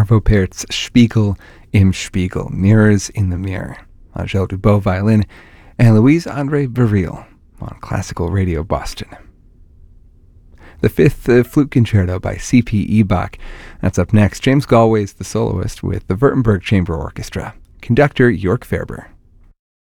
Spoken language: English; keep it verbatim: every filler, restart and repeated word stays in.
Arvo Pärt's Spiegel im Spiegel, Mirrors in the Mirror, Angèle Dubot violin, and Louise-André Baril on Classical Radio Boston. The fifth uh, flute concerto by C P Bach. That's up next. James Galway's the soloist with the Württemberg Chamber Orchestra. Conductor Jörg Ferber.